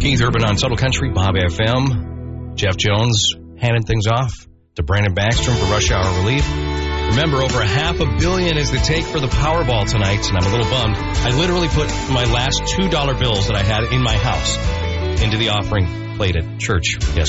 Keith Urban on Total Country, Bob FM. Jeff Jones handing things off to Brandon Backstrom for Rush Hour Relief. Remember, over $500 million is the take for the Powerball tonight, and I'm a little bummed. I literally put my last $2 bills that I had in my house into the offering plate at church yesterday.